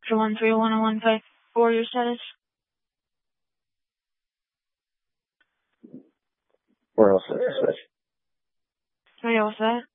13-101-15 your status. We're all set, dispatch. Are you all set?